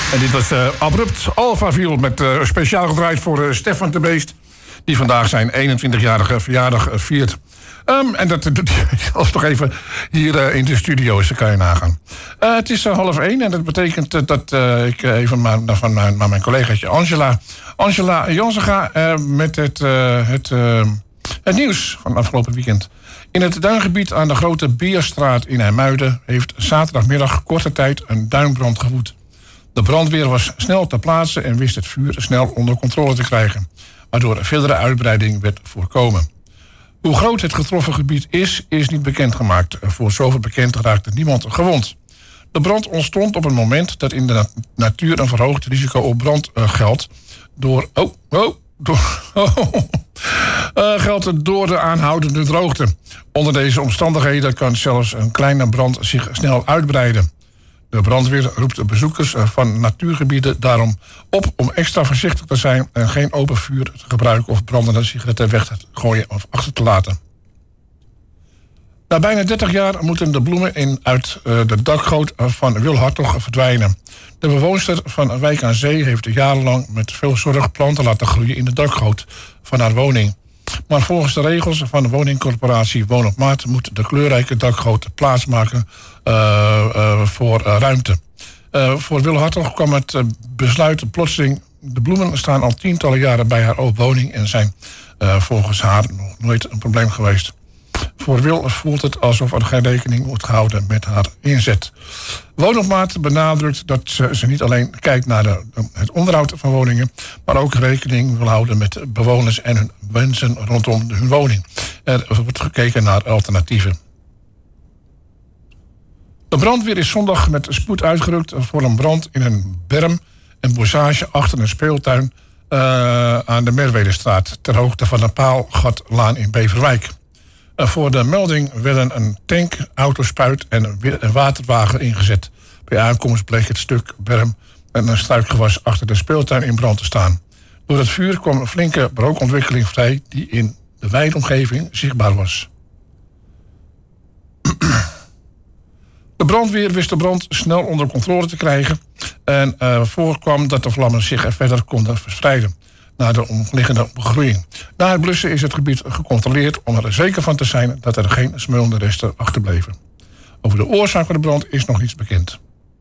En dit was Abrupt Alphaville met speciaal gedraaid voor Stefan de Beest, die vandaag zijn 21-jarige verjaardag viert. En dat doet hij als nog even hier in de studio is, dan kan je nagaan. Het is 12:30 en dat betekent dat ik even naar mijn collegaatje Angela Jansen ga met het nieuws van afgelopen weekend. In het duingebied aan de Grote Beerstraat in IJmuiden heeft zaterdagmiddag korte tijd een duinbrand gewoed. De brandweer was snel ter plaatse en wist het vuur snel onder controle te krijgen, waardoor verdere uitbreiding werd voorkomen. Hoe groot het getroffen gebied is niet bekendgemaakt. Voor zover bekend raakte niemand gewond. De brand ontstond op een moment dat in de natuur een verhoogd risico op brand geldt door de aanhoudende droogte. Onder deze omstandigheden kan zelfs een kleine brand zich snel uitbreiden. De brandweer roept de bezoekers van natuurgebieden daarom op om extra voorzichtig te zijn en geen open vuur te gebruiken of brandende sigaretten weg te gooien of achter te laten. Na bijna 30 jaar moeten de bloemen uit de dakgoot van Wil Hartog verdwijnen. De bewoonster van Wijk aan Zee heeft jarenlang met veel zorg planten laten groeien in de dakgoot van haar woning. Maar volgens de regels van de woningcorporatie Woon op Maat moet de kleurrijke dakgoot plaatsmaken voor ruimte. Voor Wil Hartog kwam het besluit plotseling. De bloemen staan al tientallen jaren bij haar woning en zijn volgens haar nog nooit een probleem geweest. Voor Wil voelt het alsof er geen rekening wordt gehouden met haar inzet. Woon op Maat benadrukt dat ze niet alleen kijkt naar het onderhoud van woningen, maar ook rekening wil houden met bewoners en hun wensen rondom hun woning. Er wordt gekeken naar alternatieven. De brandweer is zondag met spoed uitgerukt voor een brand in een berm en bosage achter een speeltuin aan de Merwedestraat, ter hoogte van de Paalgatlaan in Beverwijk. Voor de melding werden een tank, autospuit en een waterwagen ingezet. Bij aankomst bleek het stuk berm en een struikgewas achter de speeltuin in brand te staan. Door het vuur kwam een flinke rookontwikkeling vrij die in de wijde omgeving zichtbaar was. De brandweer wist de brand snel onder controle te krijgen en voorkwam dat de vlammen zich verder konden verspreiden naar de omliggende begroeiing. Na het blussen is het gebied gecontroleerd om er zeker van te zijn dat er geen smeulende resten achterbleven. Over de oorzaak van de brand is nog niets bekend.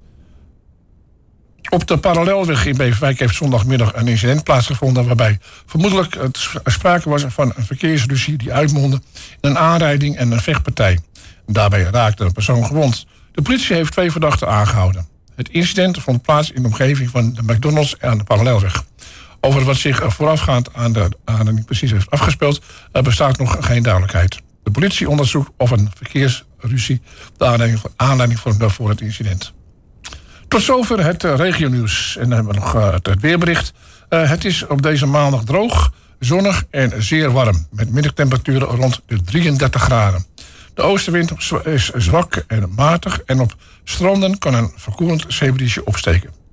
Op de parallelweg in Beverwijk heeft zondagmiddag een incident plaatsgevonden waarbij vermoedelijk sprake was van een verkeersruzie die uitmondde in een aanrijding en een vechtpartij. Daarbij raakte een persoon gewond. De politie heeft 2 verdachten aangehouden. Het incident vond plaats in de omgeving van de McDonald's aan de parallelweg. Over wat zich voorafgaand aan de niet precies heeft afgespeeld, bestaat nog geen duidelijkheid. De politie onderzoekt of een verkeersruzie de aanleiding vormde voor het incident. Tot zover het regionieuws. En dan hebben we nog het weerbericht. Het is op deze maandag droog, zonnig en zeer warm, met middagtemperaturen rond de 33 graden. De oostenwind is zwak en matig en op stranden kan een verkoelend zeebriesje opsteken.